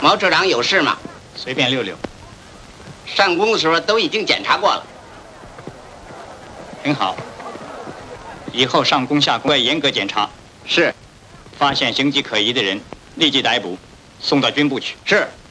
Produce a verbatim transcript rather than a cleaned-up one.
毛处长有事吗？ 随便溜溜。 上工的时候都已经检查过了。 很好。以后上工下工要严格检查。 是。 发现形迹可疑的人，立即逮捕，送到军部去。 是。